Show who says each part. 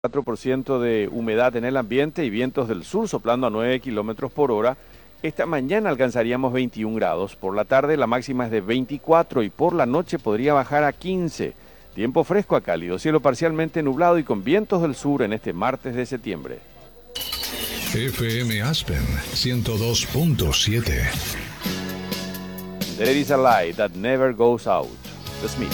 Speaker 1: 4% de humedad en el ambiente y vientos del sur soplando a 9 kilómetros por hora. Esta mañana alcanzaríamos 21 grados. Por la tarde la máxima es de 24 y por la noche podría bajar a 15. Tiempo fresco a cálido, cielo parcialmente nublado y con vientos del sur en este martes de septiembre.
Speaker 2: FM Aspen 102.7.
Speaker 1: There is a light that never goes out. The Smiths.